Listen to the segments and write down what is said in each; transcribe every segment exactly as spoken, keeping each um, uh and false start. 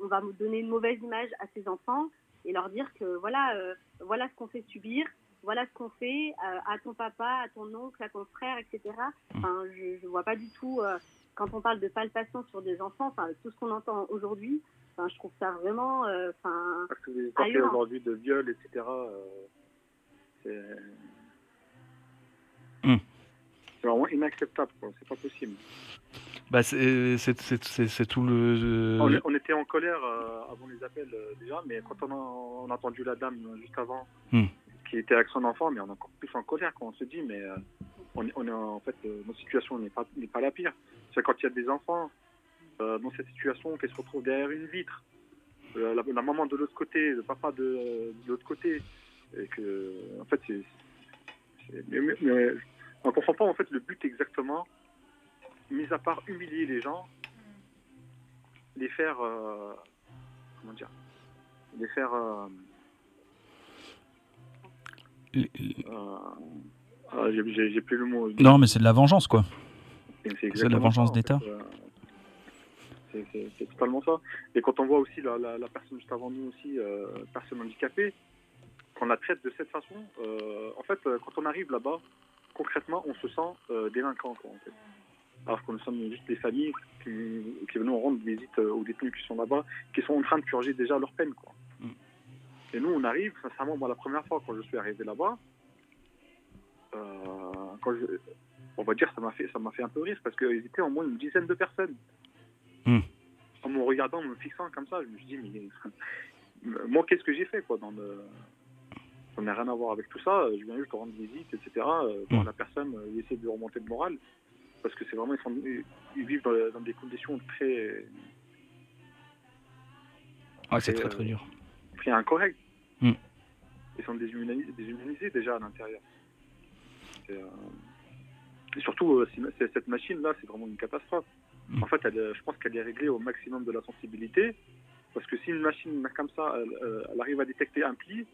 on va donner une mauvaise image à ces enfants et leur dire que voilà, euh, voilà ce qu'on fait subir, voilà ce qu'on fait euh, à ton papa, à ton oncle, à ton frère, et cetera. Enfin, je ne vois pas du tout, euh, quand on parle de palpation sur des enfants, enfin, tout ce qu'on entend aujourd'hui, enfin, je trouve ça vraiment euh, enfin, parce que les histoires aujourd'hui de viol, et cetera, euh, c'est... Mm. C'est vraiment inacceptable, quoi. C'est pas possible. Bah c'est, c'est, c'est, c'est, c'est tout le... Euh... On, on était en colère euh, avant les appels euh, déjà, mais quand on a, on a entendu la dame euh, juste avant, mm. qui était avec son enfant, mais on est encore plus en colère quand on se dit, mais euh, on, on est en fait, euh, notre situation n'est pas, n'est pas la pire. C'est quand il y a des enfants euh, dans cette situation qui se retrouvent derrière une vitre, euh, la, la maman de l'autre côté, le papa de, de l'autre côté, et que, en fait, c'est... c'est mais, mais, mais, on ne comprend pas en fait le but exactement, mis à part humilier les gens, les faire, euh, comment dire, les faire, euh, euh, ah, j'ai, j'ai, j'ai plus le mot. Non, mais c'est de la vengeance, quoi. C'est, c'est, c'est de la vengeance ça, d'État. En fait, euh, c'est, c'est, c'est totalement ça. Et quand on voit aussi la, la, la personne juste avant nous aussi, euh, personne handicapée, qu'on la traite de cette façon, euh, en fait, quand on arrive là-bas, concrètement, on se sent euh, délinquant, quoi, en fait. Alors que nous sommes juste des familles qui, qui venons rendre visite aux détenus qui sont là-bas, qui sont en train de purger déjà leur peine, quoi. Mm. Et nous, on arrive, sincèrement, moi, la première fois, quand je suis arrivé là-bas, euh, quand je, on va dire, ça m'a fait, ça m'a fait un peu rire, parce qu'ils étaient au moins une dizaine de personnes. Mm. En me regardant, en me fixant comme ça, je me suis dit, mais moi, qu'est-ce que j'ai fait, quoi, dans le... Ça n'a rien à voir avec tout ça, je viens juste rendre visite, et cetera. Pour mmh. la personne, euh, essayer de remonter le moral, parce que c'est vraiment, ils, sont, ils vivent dans, dans des conditions très... Ah, c'est très très, très dur. Euh, très incorrectes. Mmh. Ils sont déshumanisés, déshumanisés déjà à l'intérieur. C'est, euh... Et surtout, euh, c'est, cette machine-là, c'est vraiment une catastrophe. Mmh. En fait, elle, je pense qu'elle est réglée au maximum de la sensibilité, parce que si une machine comme ça, elle, elle arrive à détecter un pli,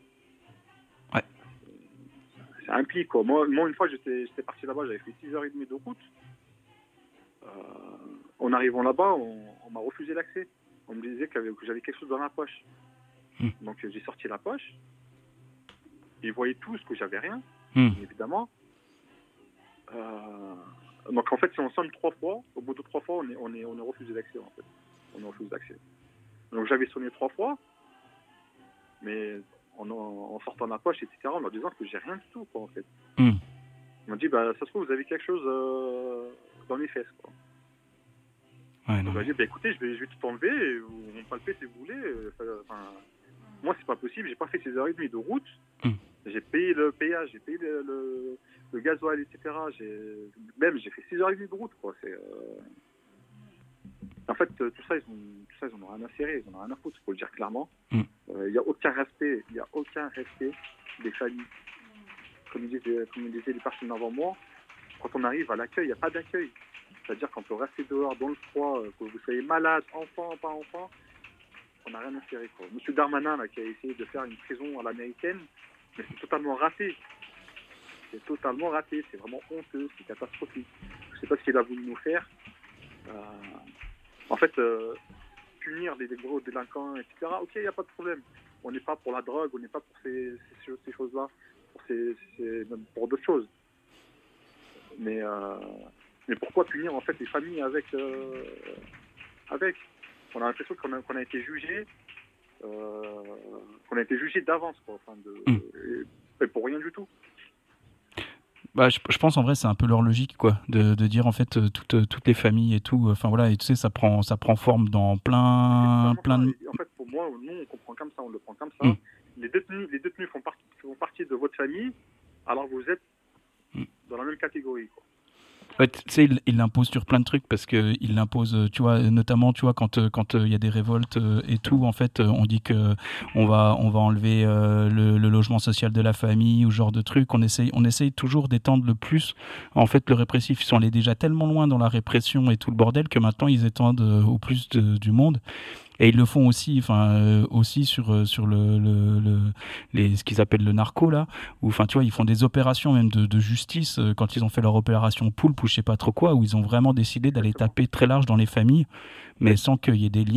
c'est un pli, quoi. Moi, moi, une fois, j'étais, j'étais parti là-bas, j'avais fait six heures trente de route. Euh, en arrivant là-bas, on, on m'a refusé l'accès. On me disait que j'avais quelque chose dans la poche. Mmh. Donc, j'ai sorti la poche. Ils voyaient tous que j'avais rien, mmh. évidemment. Euh, donc, en fait, si on sonne trois fois, au bout de trois fois, on est, on est, on est refusé d'accès, en fait. On est refusé d'accès. Donc, j'avais sonné trois fois, mais... En, en sortant de la poche, et cetera, en leur disant que j'ai rien du tout, quoi, en fait. Mm. Ils m'ont dit, bah, ça se trouve, vous avez quelque chose euh, dans les fesses, quoi. Ouais, non. J'ai dit, bah, écoutez, je vais, je vais tout enlever, et vous me palpez si vous voulez. Enfin, moi, c'est pas possible, j'ai pas fait six heures trente de route, mm. j'ai payé le péage, j'ai payé le, le, le gasoil, et cetera. J'ai, même, j'ai fait six heures trente de route, quoi. C'est, euh... En fait, tout ça, ils ont, tout ça, ils en ont rien à serrer, ils en ont rien à foutre, il faut le dire clairement. Il mm. n'y euh, a aucun respect, il n'y a aucun respect des familles. Comme disaient, comme disaient les personnes avant moi, quand on arrive à l'accueil, il n'y a pas d'accueil. C'est-à-dire qu'on peut rester dehors dans le froid, que vous soyez malade, enfant, pas enfant, on n'a rien à serrer, quoi. Monsieur Darmanin, là, qui a essayé de faire une prison à l'américaine, mais c'est totalement raté. C'est totalement raté, c'est vraiment honteux, c'est catastrophique. Je ne sais pas ce qu'il a voulu nous faire. Euh... En fait, euh, punir les, les gros délinquants, et cetera, ok, il n'y a pas de problème. On n'est pas pour la drogue, on n'est pas pour ces, ces, ces choses-là, pour, ces, ces, pour d'autres choses. Mais, euh, mais pourquoi punir en fait les familles avec, euh, avec On a l'impression qu'on a, qu'on a été jugé, euh, qu'on a été jugé d'avance, quoi, enfin de, mmh. et, et pour rien du tout. Bah, je, je pense en vrai c'est un peu leur logique, quoi, de, de dire en fait euh, toutes, toutes les familles et tout, enfin voilà, et tu sais ça prend ça prend forme dans plein plein de... En fait pour moi, nous on comprend comme ça, on le prend comme ça. Mm. Les détenus les détenus font partie font partie de votre famille, alors vous êtes mm. dans la même catégorie, quoi. Ouais, tu sais, il, il l'impose sur plein de trucs parce que il l'impose, tu vois, notamment, tu vois, quand quand il y a des révoltes et tout, en fait, on dit que on va on va enlever euh, le, le logement social de la famille ou ce genre de trucs. On essaye on essaye toujours d'étendre le plus. En fait, le répressif, ils sont allés déjà tellement loin dans la répression et tout le bordel que maintenant ils étendent au plus de, du monde. Et ils le font aussi, enfin euh, aussi sur sur le, le, le les ce qu'ils appellent le narco là, où enfin tu vois ils font des opérations même de, de justice euh, quand ils ont fait leur opération Poulpe ou je sais pas trop quoi, où ils ont vraiment décidé d'aller taper très large dans les familles, mais sans qu'il y ait des liens.